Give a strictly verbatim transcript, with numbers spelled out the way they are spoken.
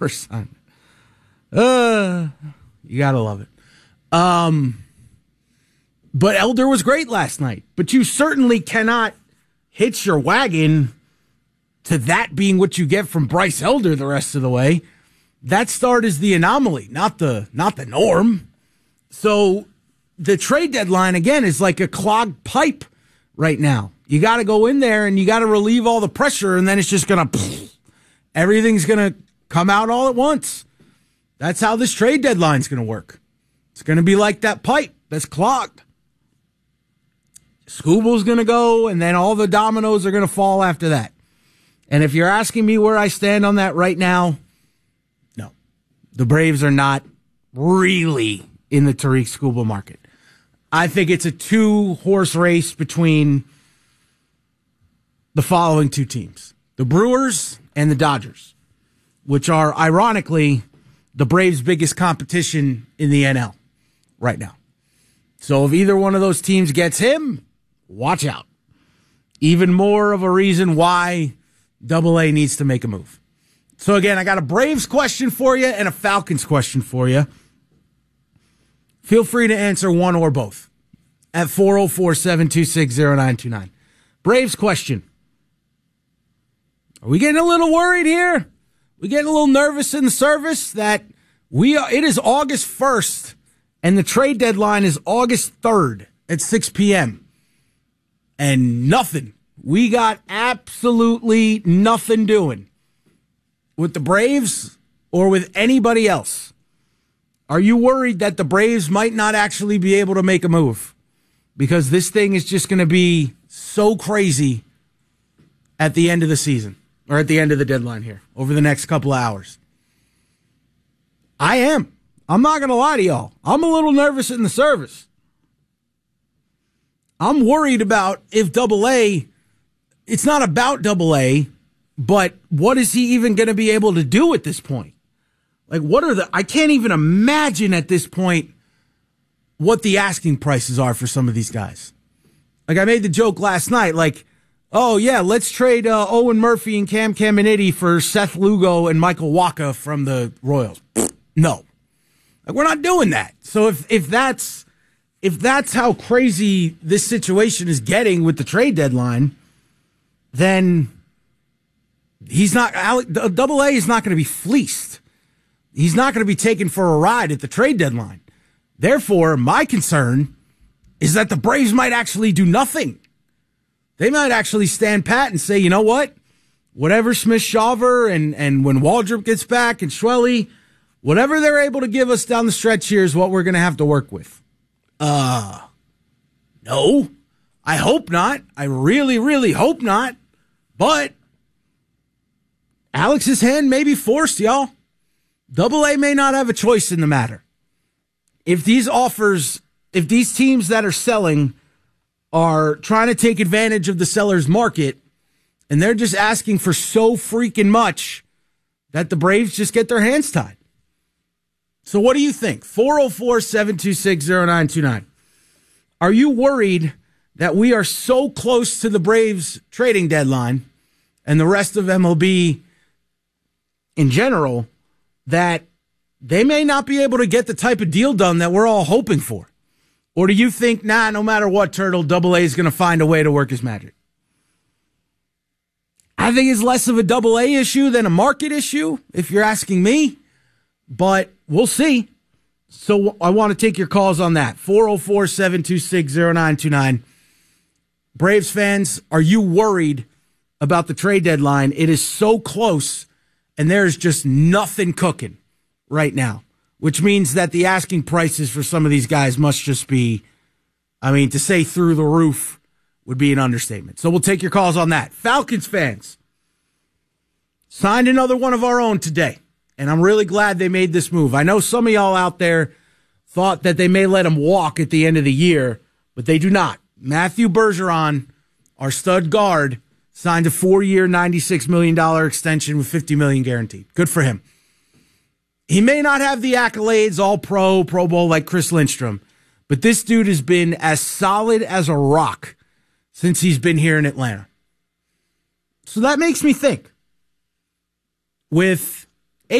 first time. Uh, you got to love it. Um, but Elder was great last night. But you certainly cannot hitch your wagon to that being what you get from Bryce Elder the rest of the way. That start is the anomaly, not the not the norm. So the trade deadline, again, is like a clogged pipe right now. You got to go in there and you got to relieve all the pressure, and then it's just going to, everything's going to come out all at once. That's how this trade deadline's going to work. It's going to be like that pipe that's clogged. Scooble's going to go, and then all the dominoes are going to fall after that. And if you're asking me where I stand on that right now, no. The Braves are not really in the Tarik Skubal market. I think it's a two-horse race between the following two teams, the Brewers and the Dodgers, which are, ironically, the Braves' biggest competition in the N L right now. So if either one of those teams gets him, watch out. Even more of a reason why Double A needs to make a move. So again, I got a Braves question for you and a Falcons question for you. Feel free to answer one or both at four oh four, seven two six, oh nine two nine. Braves question. Are we getting a little worried here? We getting a little nervous in the service that we are, it is August first and the trade deadline is August third at six p.m. And nothing. We got absolutely nothing doing with the Braves or with anybody else. Are you worried that the Braves might not actually be able to make a move? Because this thing is just going to be so crazy at the end of the season, or at the end of the deadline here, over the next couple of hours. I am. I'm not going to lie to y'all. I'm a little nervous in the service. I'm worried about if Double A, it's not about Double A, but what is he even going to be able to do at this point? Like, what are the, I can't even imagine at this point what the asking prices are for some of these guys. Like, I made the joke last night, like, oh, yeah, let's trade uh, Owen Murphy and Cam Caminiti for Seth Lugo and Michael Wacha from the Royals. No. Like, we're not doing that. So if if that's if that's how crazy this situation is getting with the trade deadline, then he's not, Double A is not going to be fleeced. He's not going to be taken for a ride at the trade deadline. Therefore, my concern is that the Braves might actually do nothing. They might actually stand pat and say, you know what? Whatever Smith-Shawver and, and when Waldrop gets back and Schwelly, whatever they're able to give us down the stretch here is what we're going to have to work with. Uh, no. I hope not. I really, really hope not. But Alex's hand may be forced, y'all. Double A may not have a choice in the matter. If these offers, if these teams that are selling are trying to take advantage of the seller's market and they're just asking for so freaking much that the Braves just get their hands tied. So what do you think? four oh four, seven two six, oh nine two nine. Are you worried that we are so close to the Braves trading deadline and the rest of M L B in general that they may not be able to get the type of deal done that we're all hoping for? Or do you think, nah, no matter what, Turtle, Double A is going to find a way to work his magic? I think it's less of a Double A issue than a market issue, if you're asking me. But we'll see. So I want to take your calls on that. four oh four, seven two six, oh nine two nine. Braves fans, are you worried about the trade deadline? It is so close, and there's just nothing cooking right now, which means that the asking prices for some of these guys must just be, I mean, to say through the roof would be an understatement. So we'll take your calls on that. Falcons fans, signed another one of our own today, and I'm really glad they made this move. I know some of y'all out there thought that they may let him walk at the end of the year, but they do not. Matthew Bergeron, our stud guard, signed a four-year, ninety-six million dollars extension with fifty million dollars guaranteed. Good for him. He may not have the accolades, all-pro, Pro Bowl like Chris Lindstrom, but this dude has been as solid as a rock since he's been here in Atlanta. So that makes me think, with